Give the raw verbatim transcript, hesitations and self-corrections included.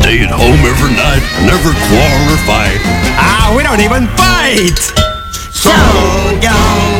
Stay at home every night, never quarrel or fight. Ah, we don't even fight! So gone.